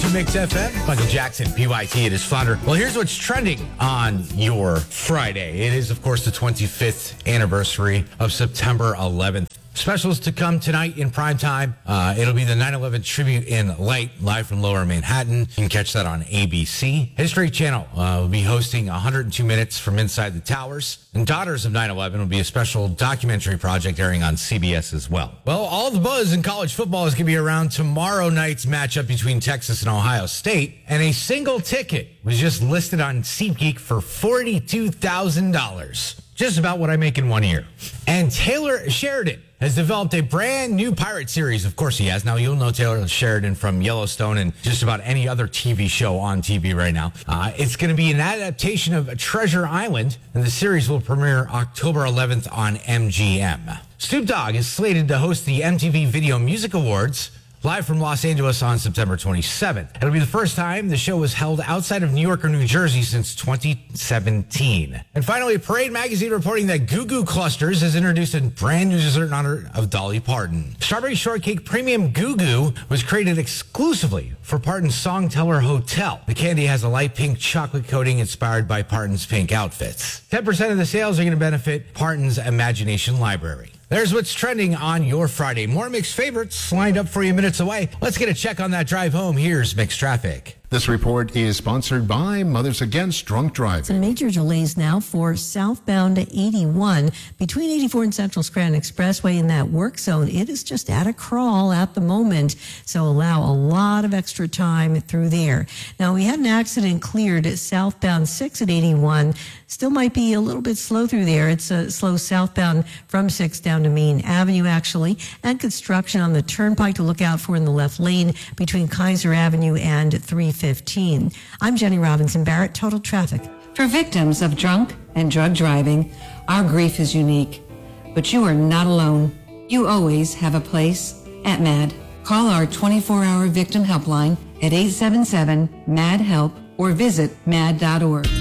to Mix FM. Michael Jackson, PYT, it is founder. Well, here's what's trending on your Friday. It is, of course, the 25th anniversary of September 11th. Specials to come tonight in prime time. It'll be the 9/11 tribute in Light, live from Lower Manhattan. You can catch that on ABC. History Channel will be hosting 102 minutes from inside the towers. And Daughters of 9/11 will be a special documentary project airing on CBS as well. Well, all the buzz in college football is going to be around tomorrow night's matchup between Texas and Ohio State. And a single ticket was just listed on SeatGeek for $42,000. Just about what I make in 1 year. And Taylor Sheridan has developed a brand new pirate series. Of course he has. Now, you'll know Taylor Sheridan from Yellowstone and just about any other TV show on TV right now. It's going to be an adaptation of Treasure Island, and the series will premiere October 11th on MGM. Snoop Dogg is slated to host the MTV Video Music Awards live from Los Angeles on September 27th. It'll be the first time the show was held outside of New York or New Jersey since 2017. And finally, Parade Magazine reporting that Goo Goo Clusters has introduced a brand new dessert in honor of Dolly Parton. Strawberry Shortcake Premium Goo Goo was created exclusively for Parton's Songteller Hotel. The candy has a light pink chocolate coating inspired by Parton's pink outfits. 10% of the sales are going to benefit Parton's Imagination Library. There's what's trending on your Friday. More Mixed favorites lined up for you minutes away. Let's get a check on that drive home. Here's Mixed Traffic. This report is sponsored by Mothers Against Drunk Driving. Some major delays now for southbound 81 between 84 and Central Scranton Expressway in that work zone. It is just at a crawl at the moment, so allow a lot of extra time through there. Now, we had an accident cleared at southbound 6 at 81. Still might be a little bit slow through there. It's slow southbound from 6 down to Main Avenue, actually, and construction on the turnpike to look out for in the left lane between Kaiser Avenue and 315. I'm Jenny Robinson Barrett, Total Traffic. For victims of drunk and drug driving, our grief is unique. But you are not alone. You always have a place at MAD. Call our 24-hour victim helpline at 877-MAD-HELP or visit mad.org.